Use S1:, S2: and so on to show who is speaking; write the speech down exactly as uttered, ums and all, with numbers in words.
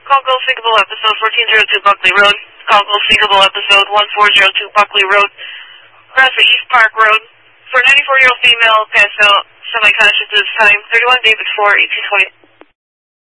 S1: Call Go Sinkable episode fourteen oh two Buckley Road. Call Go Sinkable episode one four oh two Buckley Road. Cross the East Park Road. For ninety-four-year-old female, passed out, semi-conscious at this time. thirty-one David four, eighteen twenty.